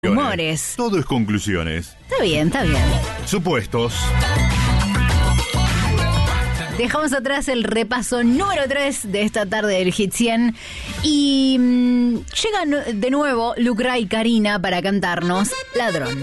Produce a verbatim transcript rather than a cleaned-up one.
Humores. Todo es conclusiones. Está bien, está bien. Supuestos. Dejamos atrás el repaso número tres de esta tarde del Hit cien y mmm, llegan de nuevo Lucra y Karina para cantarnos Ladrón.